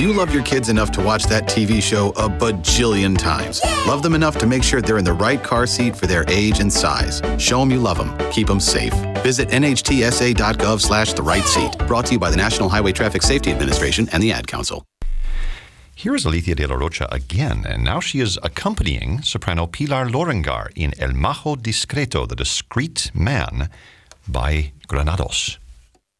you love your kids enough to watch that TV show a bajillion times. Love them enough to make sure they're in the right car seat for their age and size. Show them you love them. Keep them safe. Visit nhtsa.gov/the right seat. Brought to you by the National Highway Traffic Safety Administration and the Ad Council. Here is Alicia de la Rocha again, and now she is accompanying soprano Pilar Lorengar in El Majo Discreto, The Discreet Man, by Granados.